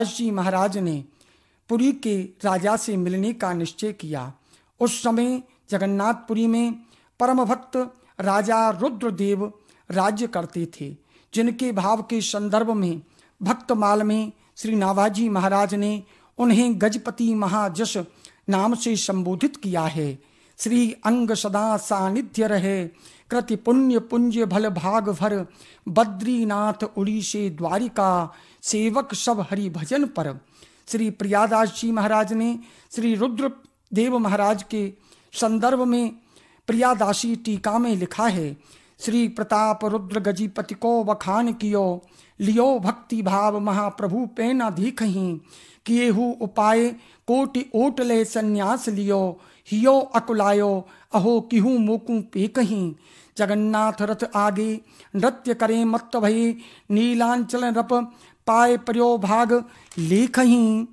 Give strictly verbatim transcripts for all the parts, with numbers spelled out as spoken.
जी महाराज ने पुरी के राजा से मिलने का निश्चय किया। उस समय जगन्नाथपुरी में परम भक्त राजा रुद्रदेव राज्य करते थे, जिनके भाव के संदर्भ में भक्तमाल में श्री नाभाजी महाराज ने उन्हें गजपति महाजश नाम से संबोधित किया है। श्री अंग सदा सानिध्य रहे, कृति पुण्य पुंज भल भाग भर, बद्रीनाथ उड़ीसे द्वारिका, सेवक सब हरि भजन पर। श्री प्रियादास जी महाराज ने श्री रुद्र देव महाराज के संदर्भ में प्रियादासी टीका में लिखा है, श्री प्रताप रुद्र गजीपति को बखान कियो, लियो भक्ति भाव महाप्रभु पे न दीखहीं, किए हु उपाय कोटि ओट ले संन्यास लियो, हियो अकुलायो अहो किहू मोकू पे कहीं। जगन्नाथ रथ आगे नृत्य करे मत्त भये, नीलांचल रप पाए पर्यो भाग लेखहीं,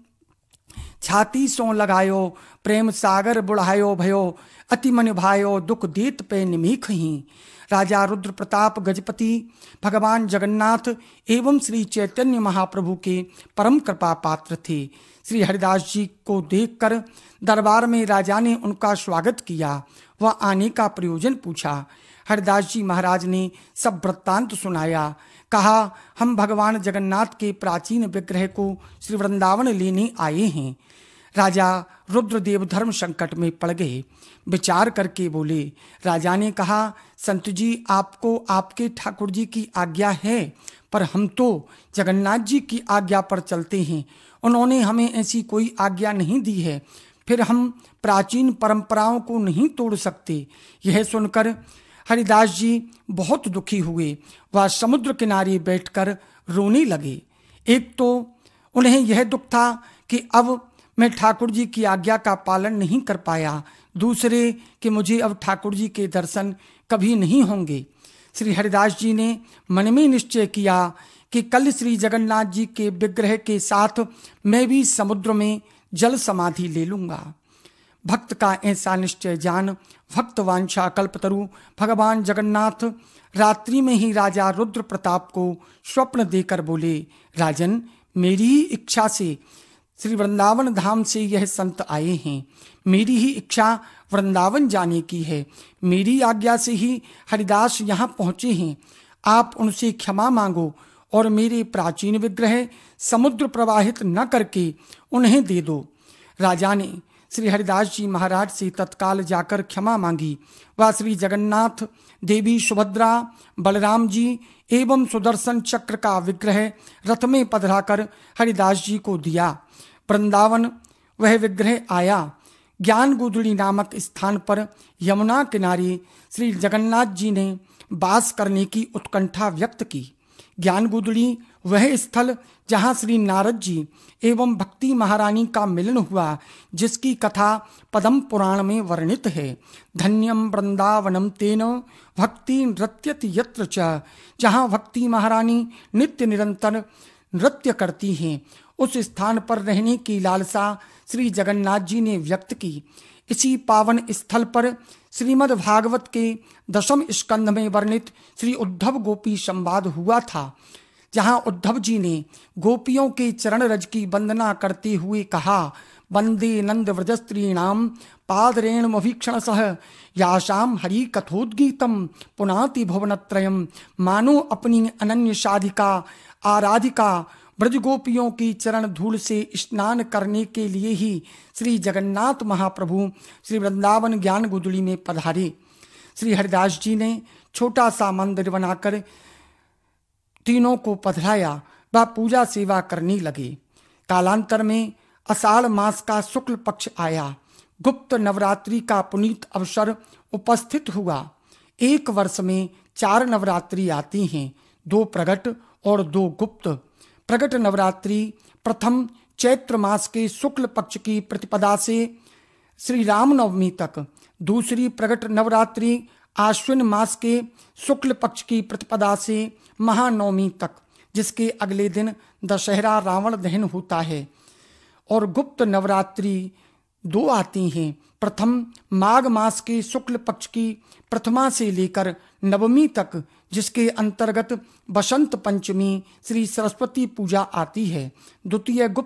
छाती सो लगायो प्रेम सागर बुढ़ायो भयो, अति मन भायो दुख देत पे निमीखहीं। राजा रुद्र प्रताप गजपति भगवान जगन्नाथ एवं श्री चैतन्य महाप्रभु के परम कृपा पात्र थे। श्री हरिदास जी को देखकर दरबार में राजा ने उनका स्वागत किया। वह आने का प्रयोजन पूछा। हरिदास जी महाराज ने सब वृत्तांत सुनाया। कहा, हम भगवान जगन्नाथ के प्राचीन विग्रह को श्री वृंदावन लेने आए हैं। राजा रुद्रदेव धर्म संकट में पड़ गए। विचार करके बोले। राजा ने कहा, संत जी, आपको आपके ठाकुर जी की आज्ञा है, पर हम तो जगन्नाथ जी की आज्ञा पर चलते हैं। उन्होंने हमें ऐसी कोई आज्ञा नहीं दी है, फिर हम प्राचीन परंपराओं को नहीं तोड़ सकते। यह सुनकर हरिदास जी बहुत दुखी हुए। वह समुद्र किनारे बैठकर रोने लगे। एक तो उन्हें यह दुख था कि अब मैं ठाकुर जी की आज्ञा का पालन नहीं कर पाया, दूसरे कि मुझे अब ठाकुर जी के दर्शन कभी नहीं होंगे। श्री हरिदास जी ने मन में निश्चय किया कि कल श्री जगन्नाथ जी के विग्रह के साथ मैं भी समुद्र में जल समाधि ले लूंगा। भक्त का ऐसा निश्चय जान भक्त वांछा कल्पतरु भगवान जगन्नाथ रात्रि में ही राजा रुद्र प्रताप को स्वप्न देकर बोले, राजन, मेरी ही इच्छा से श्री वृंदावन धाम से यह संत आए हैं। मेरी ही इच्छा वृंदावन जाने की है। मेरी आज्ञा से ही हरिदास यहाँ पहुँचे हैं। आप उनसे क्षमा मांगो और मेरे प्राचीन विग्रह समुद्र प्रवाहित न करके उन्हें दे दो। राजा ने श्री हरिदास जी महाराज से तत्काल जाकर क्षमा मांगी। वह श्री जगन्नाथ, देवी सुभद्रा, बलराम जी एवं सुदर्शन चक्र का विग्रह रथ में पधराकर हरिदास जी को दिया। वृंदावन वह विग्रह आया। ज्ञान गुदड़ी नामक स्थान पर यमुना किनारे श्री जगन्नाथ जी ने वास करने की उत्कंठा व्यक्त की। ज्ञान गुदड़ी वह स्थल जहाँ श्री नारद जी एवं भक्ति महारानी का मिलन हुआ, जिसकी कथा पद्म पुराण में वर्णित है। धन्यम वृंदावनम तेन भक्ति नृत्यति यत्र च, जहाँ भक्ति महारानी नित्य निरंतर नृत्य करती हैं, उस स्थान पर रहने की लालसा श्री जगन्नाथ जी ने व्यक्त की। इसी पावन स्थल पर श्रीमद् भागवत के दशम स्कंध में वर्णित श्री उद्धव गोपी संवाद हुआ था, जहाँ उद्धव जी ने गोपियों के चरण रज की वंदना करते हुए कहा, वंदे नंद व्रजस्त्रीणाम पादरेणुमभीक्षण सह यासाम हरि कथोद्गीतम पुनाति भुवनत्रयम। मानो अपनी अनन्य साधिका आराधिका ब्रजगोपियों की चरण धूल से स्नान करने के लिए ही श्री जगन्नाथ महाप्रभु श्री वृंदावन ज्ञान गुदड़ी में पधारे। श्री हरिदास जी ने छोटा सा मंदिर बनाकर तीनों को पधराया। वह पूजा सेवा करने लगे। कालांतर में आषाढ़ मास का शुक्ल पक्ष आया। गुप्त नवरात्रि का पुनीत अवसर उपस्थित हुआ। एक वर्ष में चार नवरात्रि आती हैं, दो प्रगट और दो गुप्त। प्रगट नवरात्रि प्रथम चैत्र मास के शुक्ल पक्ष की प्रतिपदा से श्री रामनवमी तक, दूसरी प्रगट नवरात्रि आश्विन मास के शुक्ल पक्ष की प्रतिपदा से महानवमी तक, जिसके अगले दिन दशहरा रावण दहन होता है, और गुप्त नवरात्रि दो आती हैं। प्रथम माघ मास के शुक्ल पक्ष की प्रथमा से लेकर नवमी तक, जिसके अंतर्गत बसंत पंचमी श्री सरस्वती पूजा आती है। द्वितीय गुप्त